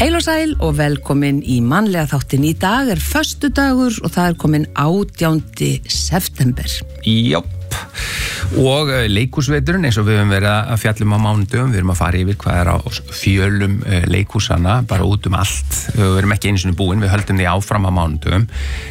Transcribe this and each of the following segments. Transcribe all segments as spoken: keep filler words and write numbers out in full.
Heil og sæl og velkomin í mannlega þáttin. Í dag er föstudagur og það er komin átjándi september. Jópp, og leikhúsveiturinn eins og við höfum verið að fjallum á mánudögum, við erum að fara yfir hvað er á fjölum leikhúsana, bara út um allt, við erum ekki einu sinni búin, við höldum því áfram á mánudögum,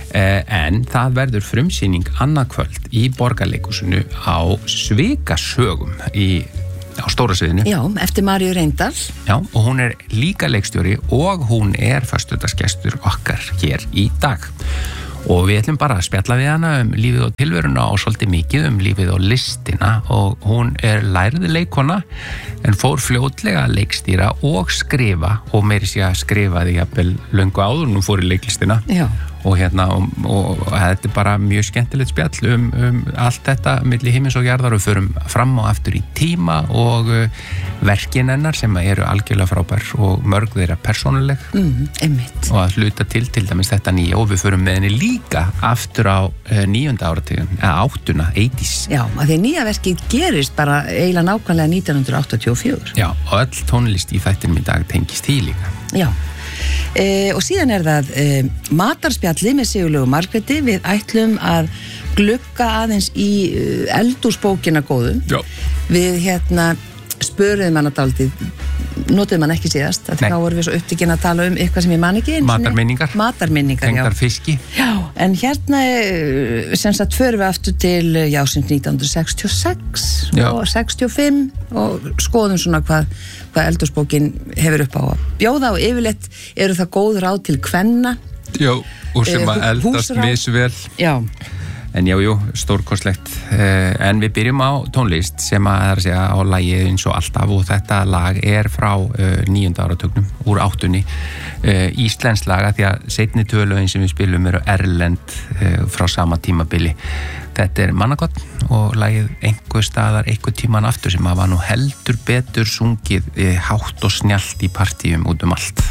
en það verður frumsýning annað kvöld í Borgarleikhúsinu á Svikasögum í á stóra sviðinu. Já, eftir Maríu Reyndal. Já, og hún er líka leikstjóri og hún er föstudagsgestur okkar hér í dag. Og við ætlum bara að spjalla við hana um lífið og tilveruna og svolítið mikið um lífið og listina og hún er lærði leikona en fór fljótlega að leikstýra og skrifa og meiri sé að skrifa því jafnvel löngu áður en hún fór í leiklistina. Já. Og hérna, og, og, og þetta er bara mjög skemmtilegt spjall um, um allt þetta milli himins og jarðar og förum fram og aftur í tíma og uh, verkin hennar sem eru algjörlega frábær og mörg þeirra persónuleg mm, einmitt. Og að hluta til til dæmis þetta nýja og við förum með henni líka aftur á uh, níunda áratugum, eða áttuna, áttatíu. Já, að því nýja verkið gerist bara eiginlega nákvæmlega nítján hundruð áttatíu og fjögur. Já, og öll tónlist í þættinum í dag tengist því líka. Já. E, og síðan er það e, matarspjalli með Sigurlaugu Margréti. Við ætlum að glugga aðeins í e, eldhúsbókina góðu. Já. Við hérna spöruðum hana dálítið, notuðum hana ekki síðast, þá vorum við svo upptekinn að tala um eitthvað sem ég man ekki. Matarminningar. Matarminningar, já. Tengdar fiski. Já, en hérna sem sagt förum við aftur til já, sem nítján hundruð sextíu og sex já. Og sextíu og fimm og skoðum svona hvað, hvað eldhúsbókin hefur upp á að bjóða og yfirleitt eru það góð ráð til kvenna. Já, og sem að eldast misvel. Já. En já, jú, stórkostlegt. Uh, en við byrjum á tónlist sem að það er að segja á lagið eins og alltaf og þetta lag er frá uh, níunda áratugnum, úr áttunni. Uh, Íslensk laga því að seinni tölögin sem við spilum eru erlend uh, frá sama tímabili. Þetta er Mannagott og lagið einhver staðar, einhver tíman aftur sem að var nú heldur betur sungið uh, hátt og snjallt í partíum út um allt.